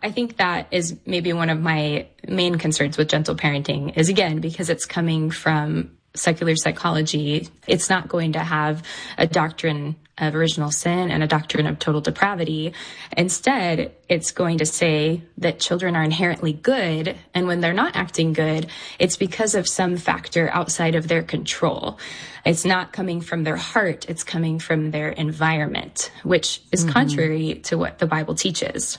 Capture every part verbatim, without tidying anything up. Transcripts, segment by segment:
I think that is maybe one of my main concerns with gentle parenting is, again, because it's coming from secular psychology, it's not going to have a doctrine of original sin and a doctrine of total depravity. Instead, it's going to say that children are inherently good, and when they're not acting good, it's because of some factor outside of their control. It's not coming from their heart, it's coming from their environment, which is mm-hmm. contrary to what the Bible teaches.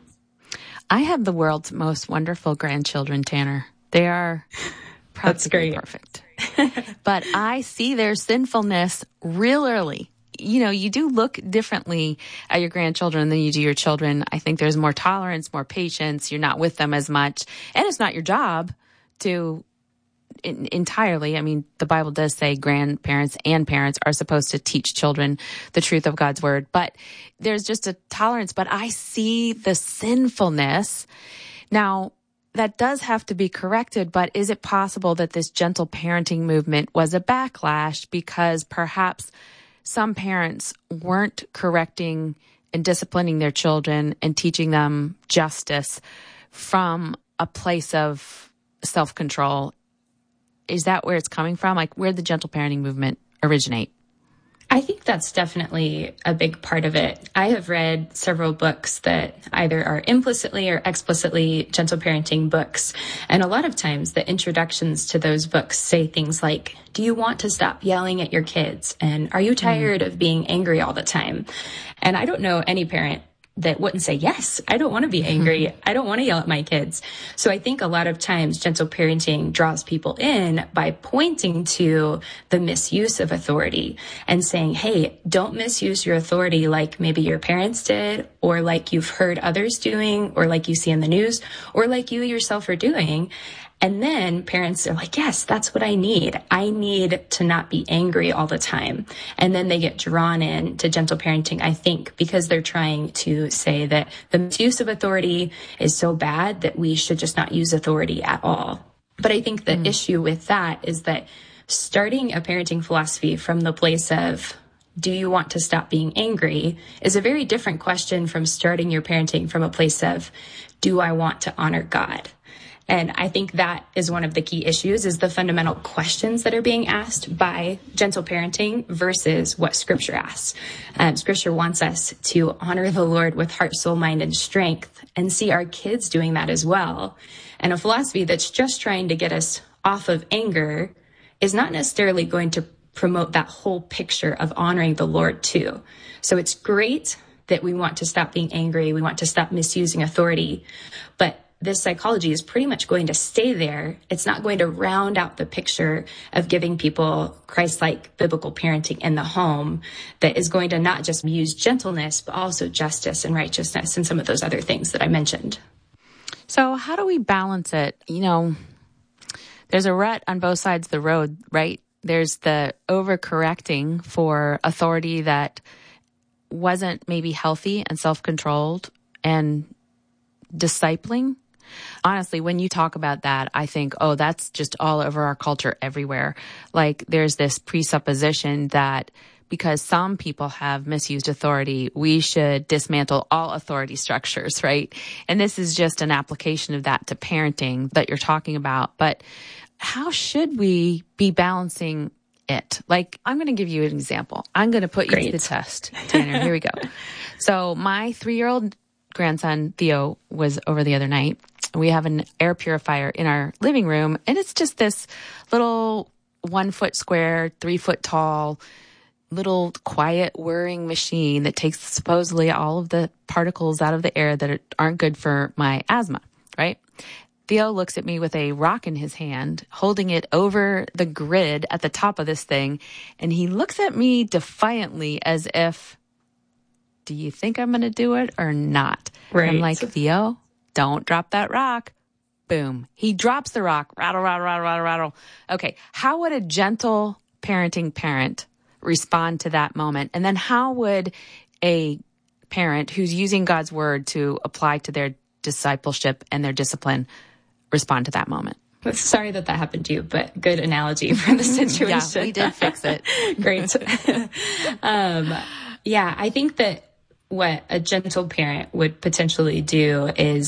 I have the world's most wonderful grandchildren, Tanner. They are practically perfect. But I see their sinfulness real early. You know, you do look differently at your grandchildren than you do your children. I think there's more tolerance, more patience. You're not with them as much. And it's not your job to in, entirely. I mean, the Bible does say grandparents and parents are supposed to teach children the truth of God's word. But there's just a tolerance. But I see the sinfulness. Now, that does have to be corrected, but is it possible that this gentle parenting movement was a backlash because perhaps some parents weren't correcting and disciplining their children and teaching them justice from a place of self-control? Is that where it's coming from? Like, where did the gentle parenting movement originate? I think that's definitely a big part of it. I have read several books that either are implicitly or explicitly gentle parenting books. And a lot of times the introductions to those books say things like, do you want to stop yelling at your kids? And are you tired mm. of being angry all the time? And I don't know any parent that wouldn't say, yes, I don't want to be angry. I don't want to yell at my kids. So I think a lot of times gentle parenting draws people in by pointing to the misuse of authority and saying, hey, don't misuse your authority like maybe your parents did, or like you've heard others doing, or like you see in the news, or like you yourself are doing. And then parents are like, yes, that's what I need. I need to not be angry all the time. And then they get drawn in to gentle parenting, I think, because they're trying to say that the misuse of authority is so bad that we should just not use authority at all. But I think the mm. issue with that is that starting a parenting philosophy from the place of, do you want to stop being angry, is a very different question from starting your parenting from a place of, do I want to honor God? And I think that is one of the key issues, is the fundamental questions that are being asked by gentle parenting versus what Scripture asks. Um, Scripture wants us to honor the Lord with heart, soul, mind, and strength, and see our kids doing that as well. And a philosophy that's just trying to get us off of anger is not necessarily going to promote that whole picture of honoring the Lord too. So it's great that we want to stop being angry, we want to stop misusing authority, but this psychology is pretty much going to stay there. It's not going to round out the picture of giving people Christ-like biblical parenting in the home that is going to not just use gentleness, but also justice and righteousness and some of those other things that I mentioned. So how do we balance it? You know, there's a rut on both sides of the road, right? There's the overcorrecting for authority that wasn't maybe healthy and self-controlled, and discipling. Honestly, when you talk about that, I think, oh, that's just all over our culture everywhere. Like, there's this presupposition that because some people have misused authority, we should dismantle all authority structures, right? And this is just an application of that to parenting that you're talking about. But how should we be balancing it? Like, I'm going to give you an example. I'm going to put Great. you to the test, Tanner. Here we go. So my three-year-old grandson, Theo, was over the other night. We have an air purifier in our living room, and it's just this little one foot square, three foot tall, little quiet whirring machine that takes supposedly all of the particles out of the air that aren't good for my asthma, right? Theo looks at me with a rock in his hand, holding it over the grid at the top of this thing, and he looks at me defiantly as if, do you think I'm going to do it or not? Right. I'm like, Theo, don't drop that rock. Boom. He drops the rock. Rattle, rattle, rattle, rattle, rattle. Okay. How would a gentle parenting parent respond to that moment? And then how would a parent who's using God's word to apply to their discipleship and their discipline respond to that moment? Sorry that that happened to you, but good analogy for the situation. Yeah, we did fix it. Great. um, yeah, I think that what a gentle parent would potentially do is